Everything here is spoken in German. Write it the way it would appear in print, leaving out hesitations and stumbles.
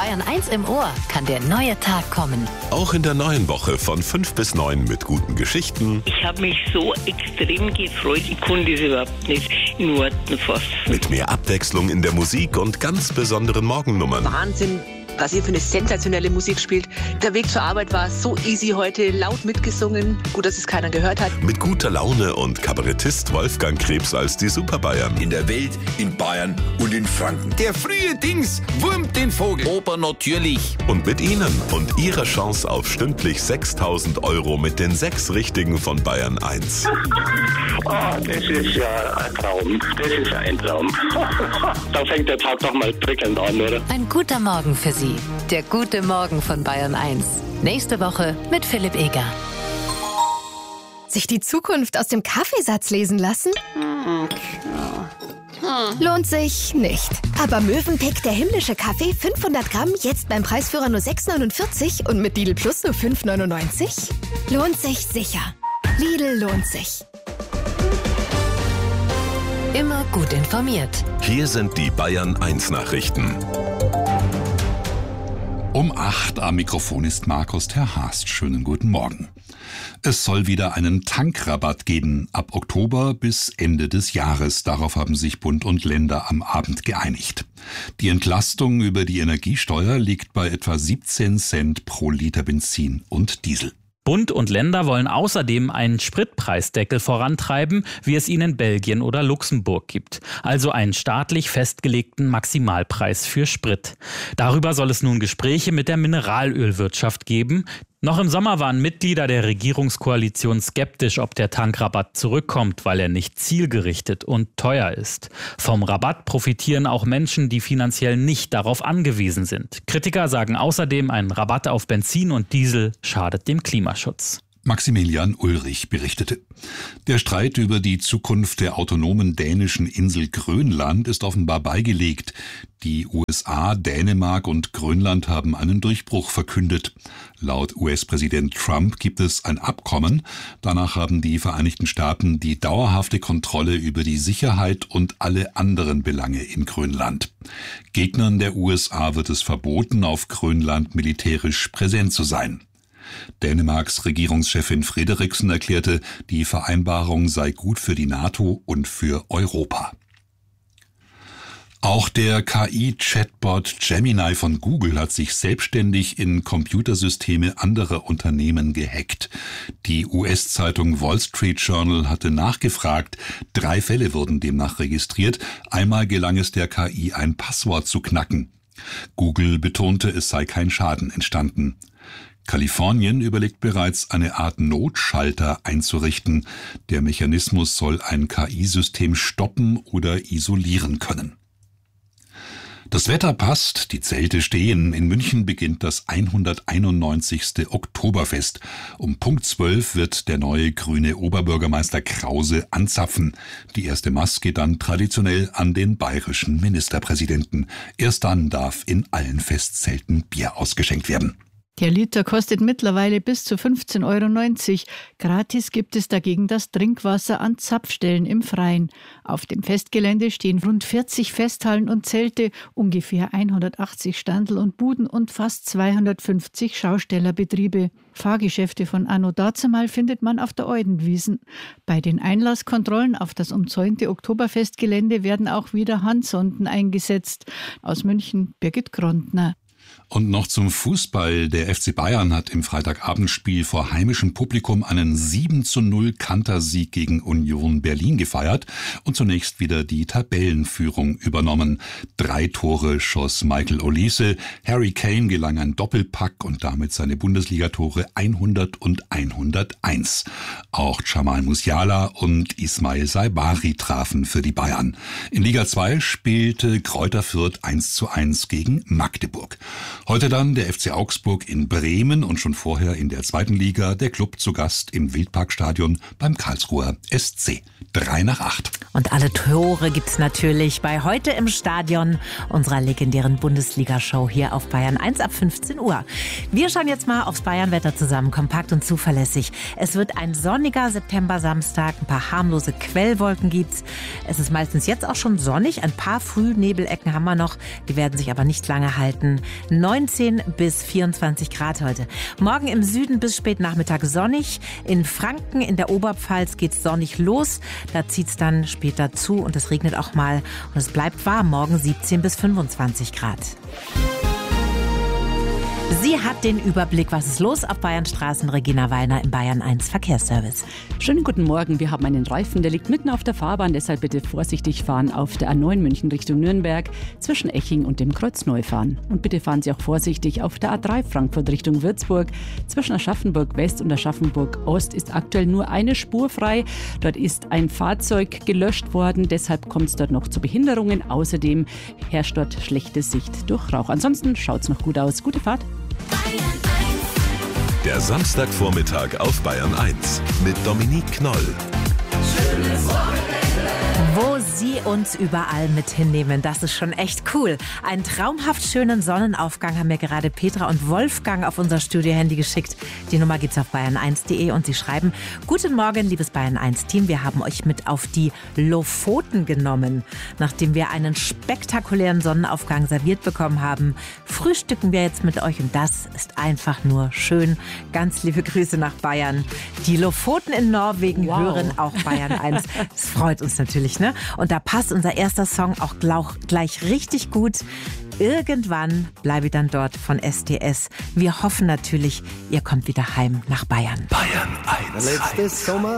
Bayern 1 im Ohr kann der neue Tag kommen. Auch in der neuen Woche von 5 bis 9 mit guten Geschichten. Ich habe mich so extrem gefreut, ich konnte es überhaupt nicht in Worten fassen. Mit mehr Abwechslung in der Musik und ganz besonderen Morgennummern. Wahnsinn, was ihr für eine sensationelle Musik spielt. Der Weg zur Arbeit war so easy heute, laut mitgesungen. Gut, dass es keiner gehört hat. Mit guter Laune und Kabarettist Wolfgang Krebs als die Superbayern. In der Welt, in Bayern und in Franken. Der frühe Dings wurmt den Vogel. Oper natürlich. Und mit Ihnen und Ihrer Chance auf stündlich 6.000 € mit den 6 Richtigen von Bayern 1. Das ist ja ein Traum. Das ist ein Traum. Da fängt der Tag doch mal prickelnd an, oder? Ein guter Morgen für Sie. Der gute Morgen von Bayern 1. Nächste Woche mit Philipp Eger. Sich die Zukunft aus dem Kaffeesatz lesen lassen? Lohnt sich nicht. Aber Mövenpick, der himmlische Kaffee, 500 Gramm, jetzt beim Preisführer nur 6,49 und mit Lidl Plus nur 5,99? Lohnt sich sicher. Lidl lohnt sich. Immer gut informiert. Hier sind die Bayern 1 Nachrichten. Um 8 am Mikrofon ist Markus Terhast. Schönen guten Morgen. Es soll wieder einen Tankrabatt geben, ab Oktober bis Ende des Jahres. Darauf haben sich Bund und Länder am Abend geeinigt. Die Entlastung über die Energiesteuer liegt bei etwa 17 Cent pro Liter Benzin und Diesel. Bund und Länder wollen außerdem einen Spritpreisdeckel vorantreiben, wie es ihn in Belgien oder Luxemburg gibt. Also einen staatlich festgelegten Maximalpreis für Sprit. Darüber soll es nun Gespräche mit der Mineralölwirtschaft geben. Noch im Sommer waren Mitglieder der Regierungskoalition skeptisch, ob der Tankrabatt zurückkommt, weil er nicht zielgerichtet und teuer ist. Vom Rabatt profitieren auch Menschen, die finanziell nicht darauf angewiesen sind. Kritiker sagen außerdem, ein Rabatt auf Benzin und Diesel schadet dem Klimaschutz. Maximilian Ulrich berichtete. Der Streit über die Zukunft der autonomen dänischen Insel Grönland ist offenbar beigelegt. Die USA, Dänemark und Grönland haben einen Durchbruch verkündet. Laut US-Präsident Trump gibt es ein Abkommen. Danach haben die Vereinigten Staaten die dauerhafte Kontrolle über die Sicherheit und alle anderen Belange in Grönland. Gegnern der USA wird es verboten, auf Grönland militärisch präsent zu sein. Dänemarks Regierungschefin Frederiksen erklärte, die Vereinbarung sei gut für die NATO und für Europa. Auch der KI-Chatbot Gemini von Google hat sich selbstständig in Computersysteme anderer Unternehmen gehackt. Die US-Zeitung Wall Street Journal hatte nachgefragt. 3 Fälle wurden demnach registriert. Einmal gelang es der KI, ein Passwort zu knacken. Google betonte, es sei kein Schaden entstanden. Kalifornien überlegt bereits, eine Art Notschalter einzurichten. Der Mechanismus soll ein KI-System stoppen oder isolieren können. Das Wetter passt, die Zelte stehen. In München beginnt das 191. Oktoberfest. Um Punkt 12 wird der neue grüne Oberbürgermeister Krause anzapfen. Die erste Maß geht dann traditionell an den bayerischen Ministerpräsidenten. Erst dann darf in allen Festzelten Bier ausgeschenkt werden. Der Liter kostet mittlerweile bis zu 15,90 €. Gratis gibt es dagegen das Trinkwasser an Zapfstellen im Freien. Auf dem Festgelände stehen rund 40 Festhallen und Zelte, ungefähr 180 Standel und Buden und fast 250 Schaustellerbetriebe. Fahrgeschäfte von anno dazumal findet man auf der Eudenwiesen. Bei den Einlasskontrollen auf das umzäunte Oktoberfestgelände werden auch wieder Handsonden eingesetzt. Aus München Birgit Grondner. Und noch zum Fußball. Der FC Bayern hat im Freitagabendspiel vor heimischem Publikum einen 7:0 Kantersieg gegen Union Berlin gefeiert und zunächst wieder die Tabellenführung übernommen. 3 Tore schoss Michael Olise, Harry Kane gelang ein Doppelpack und damit seine Bundesligatore 100 und 101. Auch Jamal Musiala und Ismail Saibari trafen für die Bayern. In Liga 2 spielte Greuther Fürth 1:1 gegen Magdeburg. Heute dann der FC Augsburg in Bremen und schon vorher in der 2. Liga der Club zu Gast im Wildparkstadion beim Karlsruher SC. 7:55. Und alle Tore gibt's natürlich bei Heute im Stadion, unserer legendären Bundesliga-Show hier auf Bayern 1 ab 15 Uhr. Wir schauen jetzt mal aufs Bayern-Wetter zusammen, kompakt und zuverlässig. Es wird ein sonniger September-Samstag, ein paar harmlose Quellwolken gibt's. Es ist meistens jetzt auch schon sonnig, ein paar Frühnebelecken haben wir noch, die werden sich aber nicht lange halten. 19 bis 24 Grad heute. Morgen im Süden bis spät Nachmittag sonnig. In Franken, in der Oberpfalz geht's sonnig los. Da zieht's dann später zu und es regnet auch mal. Und es bleibt warm, morgen 17 bis 25 Grad. Sie hat den Überblick, was ist los auf Bayernstraßen. Regina Weiner im Bayern 1 Verkehrsservice. Schönen guten Morgen. Wir haben einen Reifen, der liegt mitten auf der Fahrbahn. Deshalb bitte vorsichtig fahren auf der A9 München Richtung Nürnberg zwischen Eching und dem Kreuz Neufahren. Und bitte fahren Sie auch vorsichtig auf der A3 Frankfurt Richtung Würzburg. Zwischen Aschaffenburg West und Aschaffenburg Ost ist aktuell nur eine Spur frei. Dort ist ein Fahrzeug gelöscht worden. Deshalb kommt es dort noch zu Behinderungen. Außerdem herrscht dort schlechte Sicht durch Rauch. Ansonsten schaut es noch gut aus. Gute Fahrt. Der Samstagvormittag auf Bayern 1 mit Dominique Knoll. Schönes Wochenende. Wo Sie uns überall mit hinnehmen, das ist schon echt cool. Einen traumhaft schönen Sonnenaufgang haben mir gerade Petra und Wolfgang auf unser Studio-Handy geschickt. Die Nummer gibt's auf bayern1.de und sie schreiben: Guten Morgen, liebes Bayern 1-Team. Wir haben euch mit auf die Lofoten genommen. Nachdem wir einen spektakulären Sonnenaufgang serviert bekommen haben, frühstücken wir jetzt mit euch und das ist einfach nur schön. Ganz liebe Grüße nach Bayern. Die Lofoten in Norwegen hören auch Bayern 1. Das freut uns natürlich, ne? Und da passt unser erster Song auch gleich richtig gut. Irgendwann bleibe ich dann dort von STS. Wir hoffen natürlich, ihr kommt wieder heim nach Bayern. Bayern 1. Letztes Sommer